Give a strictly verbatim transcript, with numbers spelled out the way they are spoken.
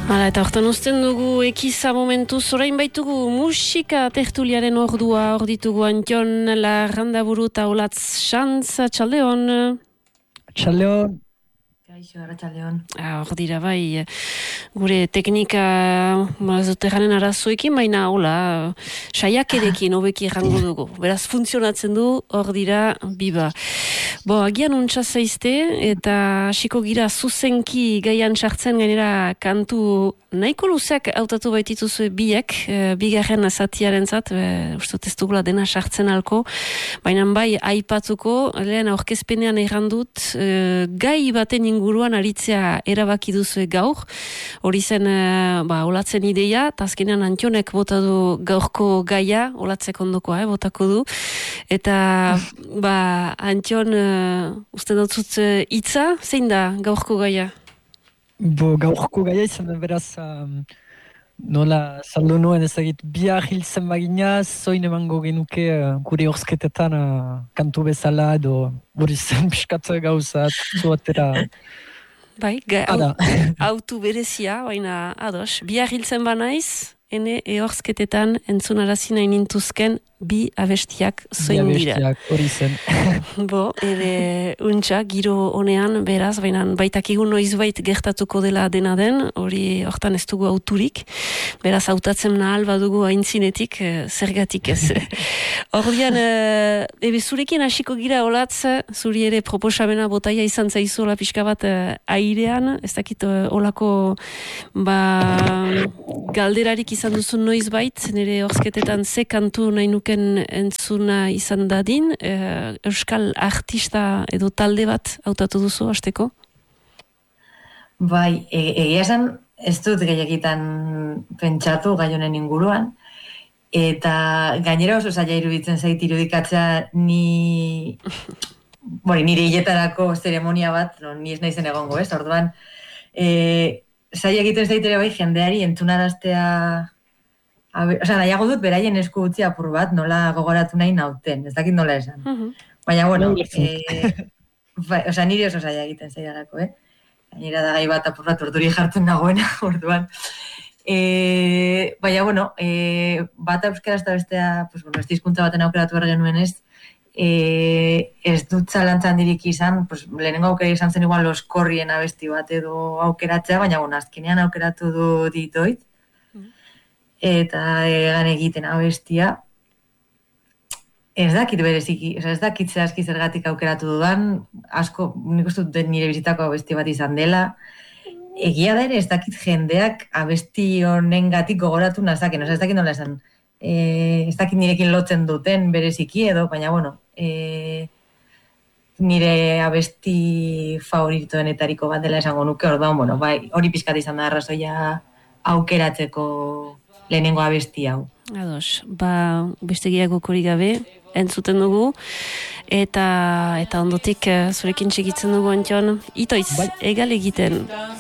Hala, eta hortan uzten dugu ekiza momentu zorain baitugu musika tertuliaren ordua orditugu Antion Larrandaburu eta Olatz Xantz, txaldeon. Txaldeon. Kaixo, arratsaldeon. Hor dira bai, gure teknika mazuterranen arazoekin, baina hola, saiakerekin hobeki errango dugu. Beraz, funtzionatzen du, hor dira, biba. Bo, agian untsa zaizte, eta hasiko gira zuzenki gaian sartzen gainera kantu nahiko luzeak hautatu baitituzue biek, e, bigarren zatiaren zat, e, ustot ez dugula dena sartzen alko, baina bai aipatuko, lehen aurkezpenean errandut, e, gai baten inguruan aritzea erabaki duzue gaur, hori zen, e, ba, olatzen ideia, eta azkenean Antionek bota du gaurko gaia, olatzek ondokoa, eh, botako du, eta ba, Antion, Uh, uste dutzut uh, itza, zein da gaurko gaia? Bo, gaurko gaia izan da beraz, um, nola saldo nuen ezagit, bihar hiltzen bagina, zoin emango genuke uh, gure horzketetan uh, kantu bezala edo hori zen piskat gauza zuatera. Bai, ga, autu berezia, baina ados, bihar hiltzen banaiz, ene ehorzketetan entzunarazi nahi nintuzken bi abestiak zoin dira. Bi abestiak hori zen. Bo, ere untxa, giro honean, beraz, baina baitakigun noizbait gertatuko dela dena den, hori hortan ez dugu auturik, beraz, hautatzen nahal badugu aintzinetik, eh, zergatik ez. Ordian, eh, ebe zurekin hasiko gira Olatz, zuri ere proposamena botaia izan zaizu hola pixka bat eh, airean, ez dakit eh, olako ba, galderarik izan duzun noizbait, nire horzketetan ze kantu nahi nuken entzuna izan dadin, eh, euskal artista edo talde bat hautatu duzu, hasteko? Bai, e- egia esan ez dut gehiagitan pentsatu gai honen inguruan, eta gainera oso zaila iruditzen zait irudikatzea ni bori, nire hiletarako zeremonia bat, no, ni ez naizen egongo, ez? Orduan, e, zaila egiten zait ere bai jendeari entzunaraztea. Osa, nahiago dut beraien esku utzi apur bat, nola gogoratu nahi nauten, ez dakit nola esan. Uh-huh. Baina, bueno, e, ba, osa, nire oso zaila egiten zailarako, eh? Gainera da gai bat apur bat urduri jartzen dagoena, orduan. E, baina, bueno, e, bat euskaraz eta bestea, pues, bueno, ez dizkuntza baten aukeratu behar genuen ez, e, ez dut zalantzan dirik izan, pues, lehenengo aukera izan zen igual Loskorrien abesti bat edo aukeratzea, baina, bueno, azkenean aukeratu du ditoit. Eta egan egiten abestia. Ez dakit bereziki, ez dakit zehazki zergatik aukeratu dudan, asko, nik uste dut nire bizitako abesti bat izan dela. Egia da ere ez dakit jendeak abesti honengatik gogoratu nazaken, ez dakit nola esan, e, ez dakit nirekin lotzen duten bereziki edo, baina bueno, e, nire abesti favoritoenetariko bat dela esango nuke, orduan, bueno, bai, hori pizkat izan da arrazoia aukeratzeko lehenengo abesti hau. Ados, ba, bestegiak okori gabe, entzuten dugu, eta eta ondotik zurekin txegitzen dugu Antion, itoiz, bai. Egal egiten.